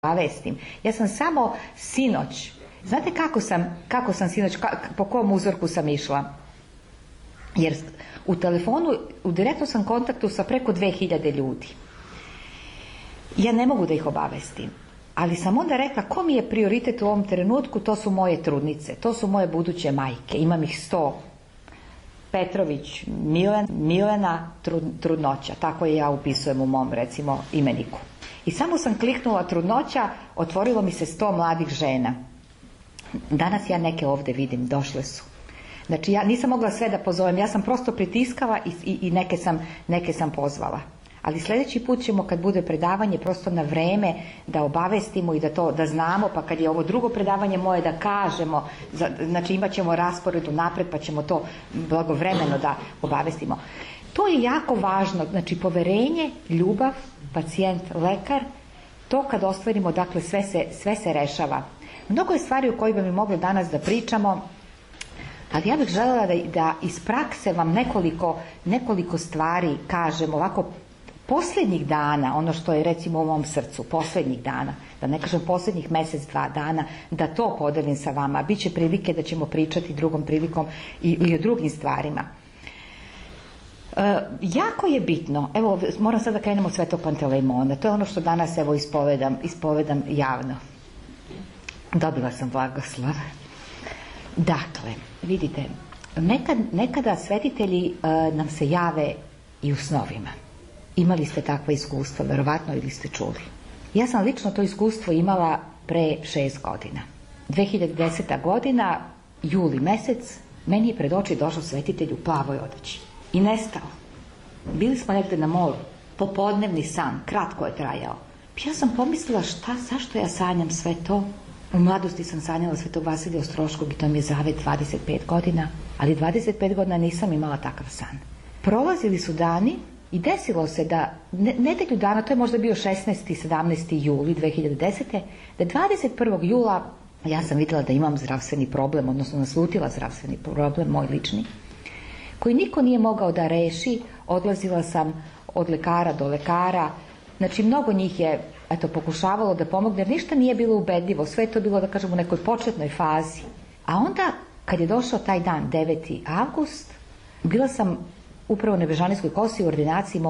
obavestim. Ja sam samo sinoć, znate kako sam sinoć, po kom uzorku sam išla? Jer u telefonu, u direktnom sam kontaktu sa preko 2000 ljudi. Ja ne mogu da ih obavestim, ali sam onda rekla ko mi je prioritet u ovom trenutku, to su moje trudnice, to su moje buduće majke, imam ih 100. Petrović Milena trudnoća, tako je ja upisujem u mom recimo imeniku. I samo sam kliknula trudnoća, otvorilo mi se 100 mladih žena. Danas ja neke ovdje vidim, došle su. Znači ja nisam mogla sve da pozovem, ja sam prosto pritiskala i neke sam pozvala. Ali sljedeći put ćemo kad bude predavanje prosto na vreme da obavestimo i da znamo, pa kad je ovo drugo predavanje moje da kažemo, znači imat ćemo raspored unaprijed pa ćemo to blagovremeno da obavestimo. To je jako važno, znači poverenje, ljubav, pacijent, lekar, to kad ostvarimo, dakle sve se rešava. Mnogo je stvari o kojima bi mogli danas da pričamo, ali ja bih željela da iz prakse vam nekoliko stvari kažem ovako posljednjih dana, ono što je recimo u mom srcu, posljednjih dana, da ne kažem posljednjih mjesec, 2 dana, da to podelim sa vama. Biće prilike da ćemo pričati drugom prilikom i o drugim stvarima. Jako je bitno, evo moram sad da krenemo od Svetog Pantelejmona, to je ono što danas evo ispovedam javno. Dobila sam blagoslov. Dakle, vidite, nekada svetitelji nam se jave i u snovima. Imali ste takva iskustva, verovatno, ili ste čuli. Ja sam lično to iskustvo imala pre 6 godina. 2010. godina, juli mjesec, meni je pred oči došao svetitelj u plavoj odeći. I nestao. Bili smo negdje na moru. Popodnevni san, kratko je trajao. Ja sam pomislila zašto ja sanjam sve to? U mladosti sam sanjala Svetog Vasilija Ostroškog i to mi je zavet 25 godina, ali 25 godina nisam imala takav san. Prolazili su dani i desilo se da nedelju dana, to je možda bio 16. 17. juli 2010. da 21. jula ja sam vidjela da imam zdravstveni problem, odnosno naslutila zdravstveni problem, moj lični, koji niko nije mogao da reši. Odlazila sam od lekara do lekara, znači mnogo njih je pokušavalo da pomogne, jer ništa nije bilo ubedljivo, sve je to bilo da kažem u nekoj početnoj fazi. A onda kad je došao taj dan 9. avgust, bila sam upravo na Bežanijskoj kosi u ordinaciji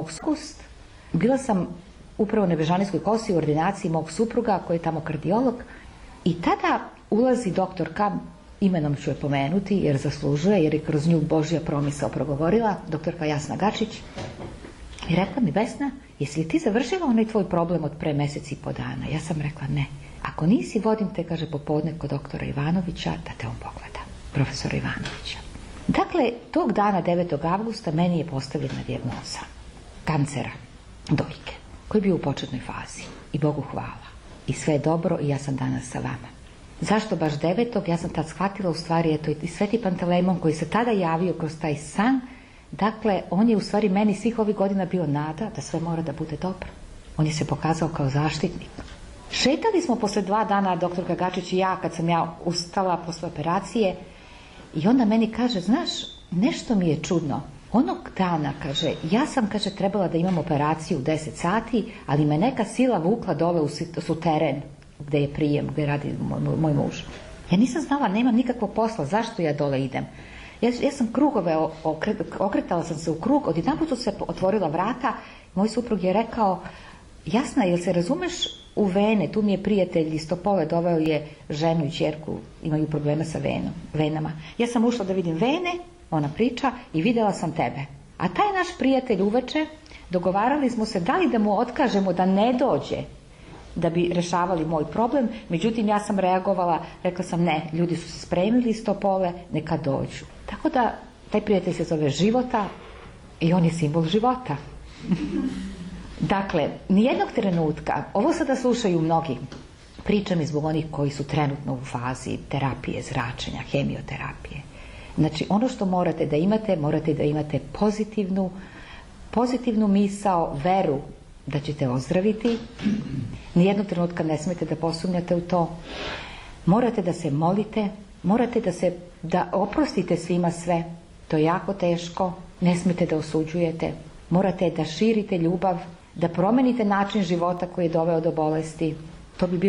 mog supruga koji je tamo kardiolog, i tada ulazi doktorka, imenom ću je pomenuti jer zaslužuje, jer je kroz nju Božja promisao progovorila, doktorka Jasna Gačić, i rekla mi: Vesna, jesi li ti završila onaj tvoj problem od pre mjesec i po dana? Ja sam rekla ne. Ako nisi, vodim te, kaže, popodne kod doktora Ivanovića da te on pogleda, profesora Ivanovića. Dakle, tog dana 9. avgusta meni je postavljena dijagnoza kancera dojke, koji je bio u početnoj fazi. I Bogu hvala. I sve je dobro i ja sam danas sa vama. Zašto baš 9. Ja sam tad shvatila, u stvari, eto, i Sveti Pantelejmon koji se tada javio kroz taj san, dakle, on je u stvari meni svih ovih godina bio nada da sve mora da bude dobro. On je se pokazao kao zaštitnik. Šetali smo posle 2 dana, doktorka Gačić i ja, kad sam ja ustala posle operacije, i onda meni kaže: znaš, nešto mi je čudno. Onog dana, kaže, ja sam, kaže, trebala da imam operaciju u 10 sati, ali me neka sila vukla dole u teren gde je prijem, gde radi moj muž. Ja nisam znala, nemam nikakvog posla, zašto ja dole idem? Ja sam krugove, okretala sam se u krug, odjedanput su se otvorila vrata, moj suprug je rekao: Jasna, jel se razumeš u vene? Tu mi je prijatelj iz Topole, doveo je ženu i ćerku, imaju problema sa venama. Ja sam ušla da vidim vene, ona priča, i vidjela sam tebe. A taj naš prijatelj uveče, dogovarali smo se da li da mu otkažemo da ne dođe, da bi rešavali moj problem, međutim ja sam reagovala, rekla sam ne, ljudi su se spremili iz Topole, neka dođu. Tako da taj prijatelj se zove Života i on je simbol života. Dakle, nijednog trenutka, ovo sada slušaju mnogi, pričam i zbog onih koji su trenutno u fazi terapije, zračenja, hemioterapije. Znači, ono što morate da imate pozitivnu misao, veru da ćete ozdraviti. Nijednog trenutka ne smijete da posumnjate u to. Morate da se molite, morate da oprostite svima sve. To je jako teško. Ne smijete da osuđujete. Morate da širite ljubav, da promenite način života koji je doveo do bolesti. To bi bilo